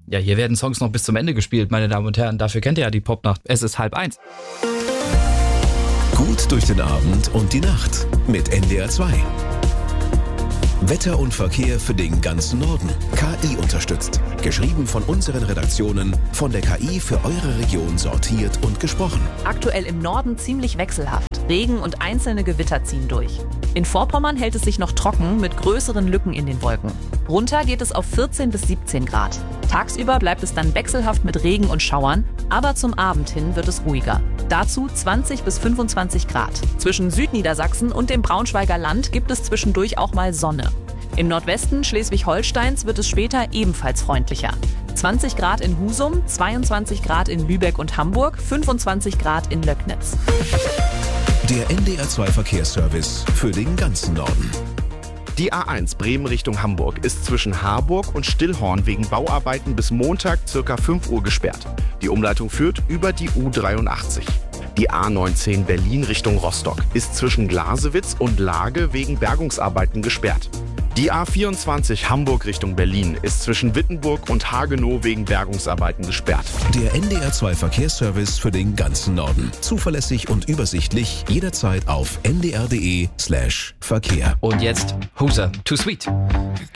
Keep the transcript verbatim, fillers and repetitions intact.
Ja, hier werden Songs noch bis zum Ende gespielt, meine Damen und Herren. Dafür kennt ihr ja die Popnacht. Es ist halb eins. Gut durch den Abend und die Nacht mit N D R zwei. Wetter und Verkehr für den ganzen Norden. K I unterstützt. Geschrieben von unseren Redaktionen, von der K I für eure Region sortiert und gesprochen. Aktuell im Norden ziemlich wechselhaft. Regen und einzelne Gewitter ziehen durch. In Vorpommern hält es sich noch trocken mit größeren Lücken in den Wolken. Runter geht es auf vierzehn bis siebzehn Grad. Tagsüber bleibt es dann wechselhaft mit Regen und Schauern, aber zum Abend hin wird es ruhiger. Dazu zwanzig bis fünfundzwanzig Grad. Zwischen Südniedersachsen und dem Braunschweiger Land gibt es zwischendurch auch mal Sonne. Im Nordwesten Schleswig-Holsteins wird es später ebenfalls freundlicher. zwanzig Grad in Husum, zweiundzwanzig Grad in Lübeck und Hamburg, fünfundzwanzig Grad in Löcknitz. Der N D R zwei Verkehrsservice für den ganzen Norden. Die A eins Bremen Richtung Hamburg ist zwischen Harburg und Stillhorn wegen Bauarbeiten bis Montag ca. fünf Uhr gesperrt. Die Umleitung führt über die U dreiundachtzig. Die A neunzehn Berlin Richtung Rostock ist zwischen Glasewitz und Lage wegen Bergungsarbeiten gesperrt. Die A vierundzwanzig Hamburg Richtung Berlin ist zwischen Wittenburg und Hagenow wegen Bergungsarbeiten gesperrt. Der N D R zwei Verkehrsservice für den ganzen Norden. Zuverlässig und übersichtlich, jederzeit auf n d r punkt d e slash Verkehr. Und jetzt Hoser, Too Sweet.